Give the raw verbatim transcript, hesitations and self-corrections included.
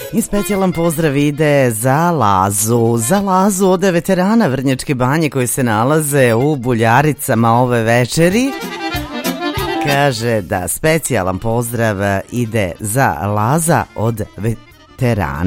I specijalan pozdrav ide za Lazu, za Lazu od veterana Vrnjačke Banje koji se nalaze u Buljaricama ove večeri. Kaže da specijalan pozdrav ide za Laza od veterana.